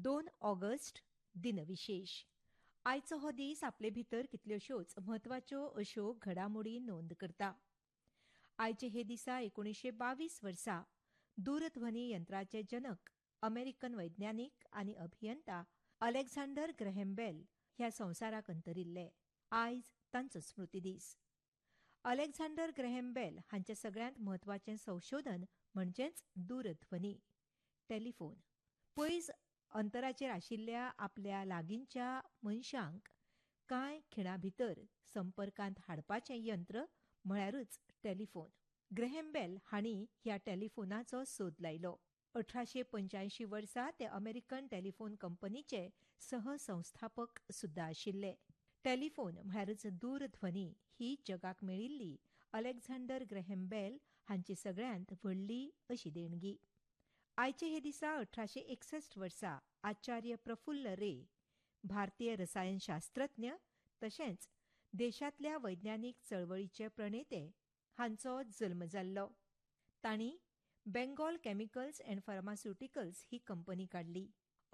2 August दिनविशेष. आयचो हो दीस आपले भितर कितल्योश्योच म्हत्वाच्यो अश्यो घडामोडी नोंद करता. आयचे हे दिसा 1922 वर्सा दूरध्वनी यंत्राचे जनक अमेरिकन वैज्ञानिक आनी अभियंता अलेक्झांडर ग्रॅहम बेल ह्या संवसाराक अंतरिल्ले. आयज तांचो स्मृती दीस. अलेक्झांडर ग्रॅहम बेल हांचे सगळ्यांत म्हत्वाचें संशोधन म्हणजेच दूरध्वनी, टेलिफोन. पयस अंतराचेर आशिल्ल्या आपल्या लागींच्या मनशांक कांय खिणां भितर संपर्कांत हाडपाचें यंत्र म्हळ्यारूच टेलिफोन. ग्रॅहम बेल हांणी ह्या टेलिफोनाचो सोद लायलो. 1885 वर्सा ते अमेरिकन टेलिफोन कंपनीचे सहसंस्थापक सुद्धा आशिल्ले. टेलिफोन म्हळ्यारूच दूरध्वनी ही जगाक मेळिल्ली अलेक्झांडर ग्रॅहम बेल हांची सगळ्यांत व्हडली अशी देणगी. आयचे हे दिसा 1861 वर्सा आचार्य प्रफुल्ल रे, भारतीय रसायनशास्त्रज्ञ तशेंच देशांतल्या वैज्ञानीक चळवळीचे प्रणेते हांचो जल्म जाल्लो. तांणी Bengal chemicals and pharmaceuticals he company काडली.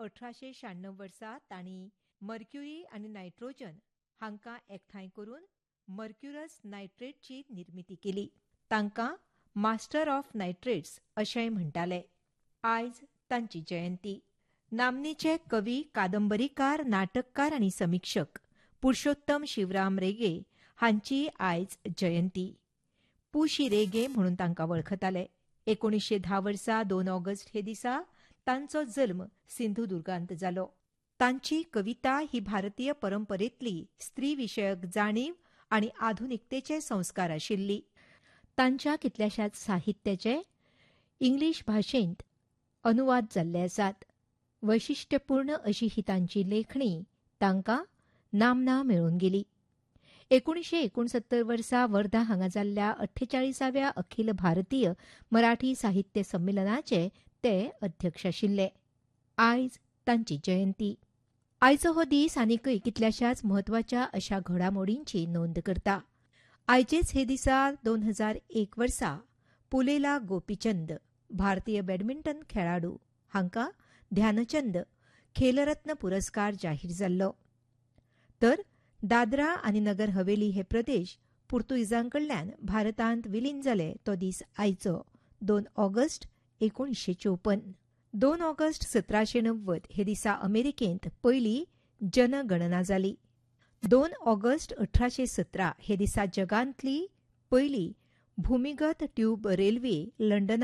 1896 वर्सा तांणी मर्क्युरी आनी नायट्रोजन हांकां एकठांय करून मर्क्युरस नायट्रेटची निर्मिती केली. तांकां मास्टर ऑफ नायट्रेट्स अशेंय म्हणटाले. आयज तांची जयंती. नामनेचे कवी, कादंबरीकार, नाटककार आनी समीक्षक पुरुषोत्तम शिवराम रेगे हांची आयज जयंती. पुशी रेगे म्हणून तांकां वळखताले. 1910 वर्सा 2 ऑगस्ट हे दिसा तांचो जल्म सिंधुदुर्गांत जालो. तांची कविता ही भारतीय परंपरेंतली स्त्री विशयक जाणीव आनी आधुनिकतेचे संस्कार आशिल्ली. तांच्या कितल्याशाच साहित्याचे इंग्लीश भाशेंत अनुवाद जाल्ले आसात. वैशिष्ट्यपूर्ण अशी ही तांची लेखणी तांकां नामना मेळून गेली. 1969 वर्सा वर्धा हांगा जाल्ल्या 48व्या अखिल भारतीय मराठी साहित्य संमेलनाचे ते अध्यक्ष आशिल्ले. आयज तांची जयंती. आयचो हो दीस आनीकय कितल्याशाच म्हत्वाच्या अशा घडामोडींची नोंद करता. आयचेच हे दिसा 2001 वर्सा पुलेला गोपीचंद, भारतीय बॅडमिंटन खेळाडू हांकां ध्यानचंद खेलरत्न पुरस्कार जाहीर जाल्लो. तर दादरा आनी नगर हवेली हे प्रदेश पुर्तुगीजांकडल्यान भारतांत विलीन जाले तो दीस आयचो 2 ऑगस्ट 1954. 2 ऑगस्ट 1790 हे दिसा अमेरिकेंत पयली जनगणना जाली. 2 ऑगस्ट 1817 हे दिसा जगांतली पयली भूमिगत ट्यूब रेल्वे लंडनांत